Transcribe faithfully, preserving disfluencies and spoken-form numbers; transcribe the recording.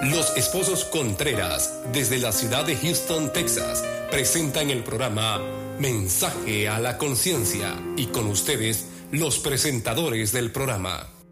Los esposos Contreras, desde la ciudad de Houston, Texas, presentan el programa Mensaje a la Conciencia, y con ustedes, los presentadores del programa.